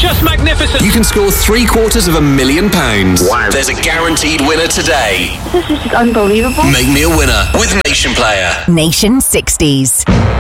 just magnificent. You can score £750,000. Wow. There's a guaranteed winner today. This is just unbelievable. Make me a winner with Nation Player. Nation 60s.